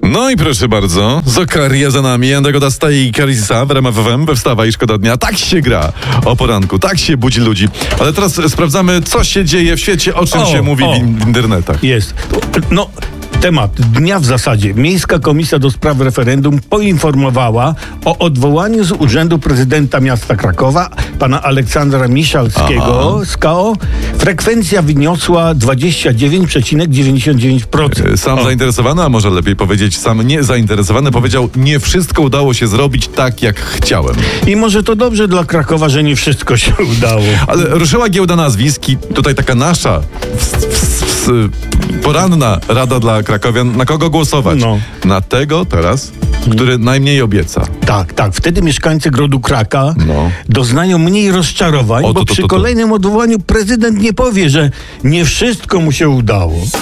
No i proszę bardzo, Zokaria za nami, Jagoda staje i Karisa w RMF FM, we Wstawa i Szkoda Dnia. Tak się gra o poranku, tak się budzi ludzi. Ale teraz sprawdzamy, co się dzieje w świecie, o czym się mówi w internetach. Jest. No, temat dnia w zasadzie. Miejska Komisja do Spraw Referendum poinformowała o odwołaniu z urzędu prezydenta miasta Krakowa, pana Aleksandra Miszalskiego z KO. Frekwencja wyniosła 29,99%. Sam zainteresowany, a może lepiej powiedzieć sam niezainteresowany, powiedział: nie wszystko udało się zrobić tak, jak chciałem. I może to dobrze dla Krakowa, że nie wszystko się udało. Ale ruszyła giełda nazwisk i tutaj taka nasza poranna rada dla krakowian. Na kogo głosować? No. Na tego teraz, który najmniej obieca. Tak. Wtedy mieszkańcy Grodu Kraka doznają mniej rozczarowań, bo przy kolejnym odwołaniu prezydent nie powie, że nie wszystko mu się udało.